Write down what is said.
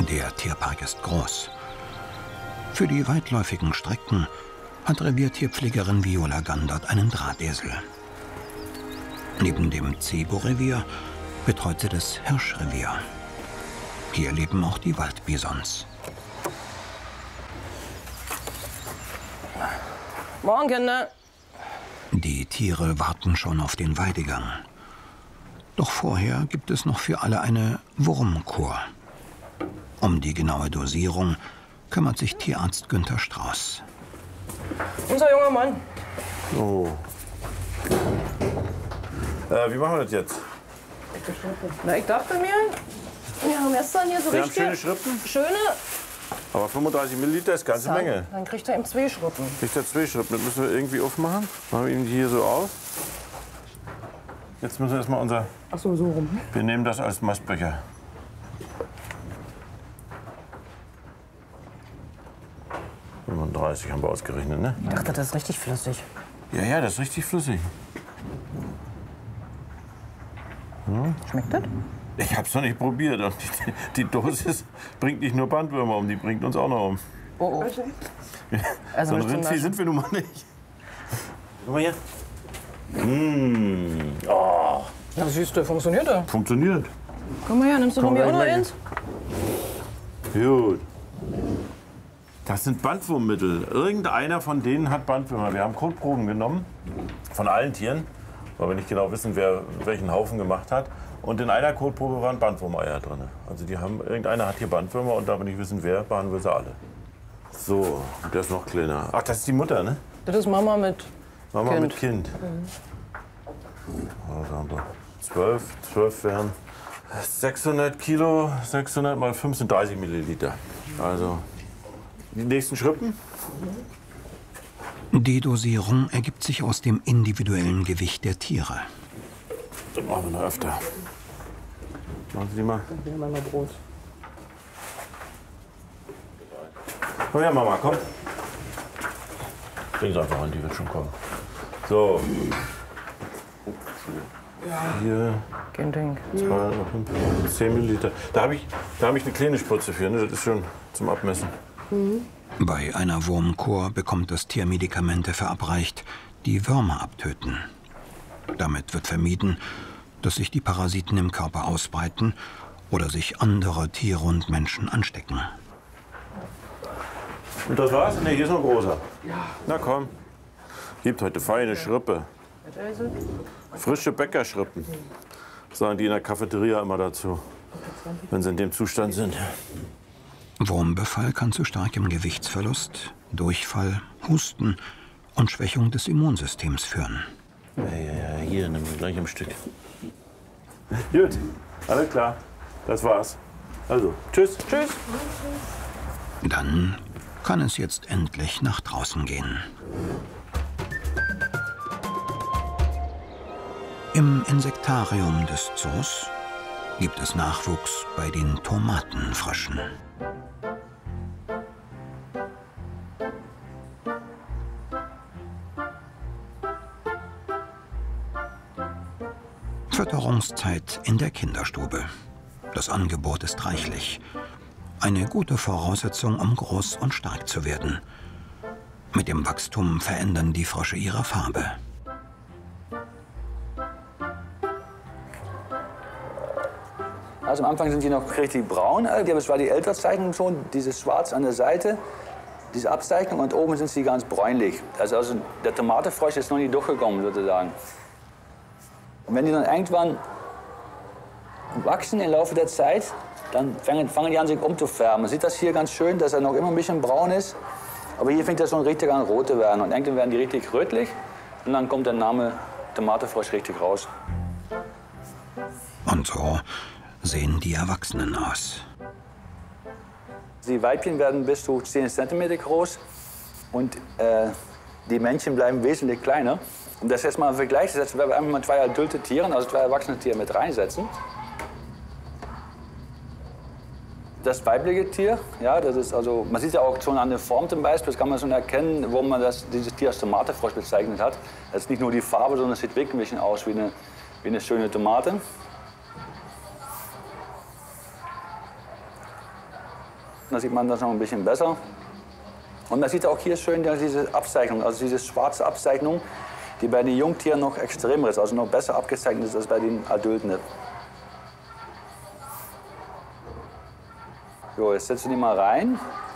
Der Tierpark ist groß. Für die weitläufigen Strecken hat Reviertierpflegerin Viola Gandert einen Drahtesel. Neben dem Zebu-Revier betreut sie das Hirschrevier. Hier leben auch die Waldbisons. Morgen, Kinder. Die Tiere warten schon auf den Weidegang. Doch vorher gibt es noch für alle eine Wurmkur. Um die genaue Dosierung kümmert sich Tierarzt Günther Strauß. Unser junger Mann. Oh. Wie machen wir das jetzt? Na, ich dachte mir, wir haben gestern hier so Wir haben richtig schöne Schrippen, schöne. aber 35 Milliliter ist ganze Menge. Dann kriegt er ihm 2 Schrippen. Kriegt er 2 Schrippen, das müssen wir irgendwie aufmachen. Machen wir ihn hier so auf. Jetzt müssen wir erstmal unser... Ach so, so rum. Wir nehmen das als Mastbecher. ...35 haben wir ausgerechnet, ne? Ich dachte, das ist richtig flüssig. Ja, das ist richtig flüssig. Schmeckt das? Ich hab's noch nicht probiert. Und die Dosis bringt nicht nur Bandwürmer um, die bringt uns auch noch um. Oh, oh. Also So ein mit zum Rindvieh Beispiel- sind wir nun mal nicht. Guck mal hier. Oh, Na, siehst du, funktioniert er. funktioniert. Komm mal her, nimmst du von Komm, mir auch noch gleich eins? Gut. Das sind Bandwurmmittel. Irgendeiner von denen hat Bandwürmer. Wir haben Kotproben genommen von allen Tieren, weil wir nicht genau wissen, wer welchen Haufen gemacht hat. Und in einer Kotprobe waren Bandwurmeier drin. Also irgendeiner hat hier Bandwürmer und da wir nicht wissen, wer, behandeln wir sie alle. So, und der ist noch kleiner. Ach, das ist die Mutter, ne? Das ist Mama mit Mama Kind. mit Kind. Also haben wir 12 wären 600 Kilo, 600 mal 5 sind 30 Milliliter. Also die nächsten Schrippen. Die Dosierung ergibt sich aus dem individuellen Gewicht der Tiere. Das machen wir noch öfter. Machen Sie die mal. Ja, Mama Brot. Komm her, Mama, komm. Bring sie einfach an, die wird schon kommen. So. Hier, Kein Ding. 10 Milliliter. Da hab ich eine kleine Spritze für, ne? Das ist schon zum Abmessen. Bei einer Wurmkur bekommt das Tier Medikamente verabreicht, die Würmer abtöten. Damit wird vermieden, dass sich die Parasiten im Körper ausbreiten oder sich andere Tiere und Menschen anstecken. Und das war's? Ne, hier ist noch ein großer. Ja. Na komm. Gibt heute feine Schrippe. Frische Bäckerschrippen. Sagen die in der Cafeteria immer dazu, wenn sie in dem Zustand sind. Wurmbefall kann zu starkem Gewichtsverlust, Durchfall, Husten und Schwächung des Immunsystems führen. Ja, hier, nimm wir gleich am Stück. Gut, alles klar. Das war's. Also, tschüss. Tschüss. Dann kann es jetzt endlich nach draußen gehen. Im Insektarium des Zoos gibt es Nachwuchs bei den Tomatenfröschen. Fütterungszeit in der Kinderstube. Das Angebot ist reichlich. Eine gute Voraussetzung, um groß und stark zu werden. Mit dem Wachstum verändern die Frösche ihre Farbe. Also am Anfang sind die noch richtig braun, das war die ältere Zeichnung schon, dieses Schwarz an der Seite, diese Abzeichnung und oben sind sie ganz bräunlich. Also der Tomatenfrosch ist noch nicht durchgekommen sozusagen. Und wenn die dann irgendwann wachsen im Laufe der Zeit, dann fangen die an sich umzufärben. Man sieht das hier ganz schön, dass er noch immer ein bisschen braun ist, aber hier fängt er schon richtig an rot zu werden und irgendwann werden die richtig rötlich und dann kommt der Name Tomatenfrosch richtig raus. Und so sehen die Erwachsenen aus. Die Weibchen werden bis zu 10 cm groß und die Männchen bleiben wesentlich kleiner. Um das jetzt mal im Vergleich zu setzen, werden wir einfach mal 2 adulte Tiere, also 2 erwachsene Tiere mit reinsetzen. Das weibliche Tier, ja, das ist also, man sieht ja auch schon an der Form zum Beispiel, das kann man schon erkennen, wo man dieses Tier als Tomatenfrosch bezeichnet hat. Das ist nicht nur die Farbe, sondern es sieht wirklich ein bisschen aus wie eine schöne Tomate. Da sieht man das noch ein bisschen besser. Und man sieht auch hier schön diese Abzeichnung, also diese schwarze Abzeichnung, die bei den Jungtieren noch extremer ist, also noch besser abgezeichnet ist als bei den Adulten. So, jetzt setzen die mal rein.